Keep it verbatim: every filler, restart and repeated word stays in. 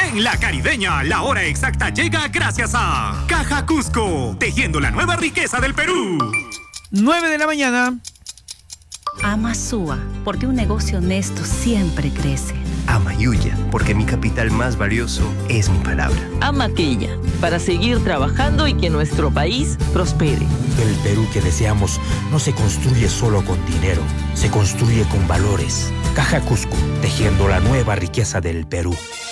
En La Caribeña, la hora exacta llega gracias a Caja Cusco, tejiendo la nueva riqueza del Perú. nueve de la mañana. Ama Sua, porque un negocio honesto siempre crece. Ama Yuya, porque mi capital más valioso es mi palabra. Ama Quilla, para seguir trabajando y que nuestro país prospere. El Perú que deseamos no se construye solo con dinero, se construye con valores. Caja Cusco, tejiendo la nueva riqueza del Perú.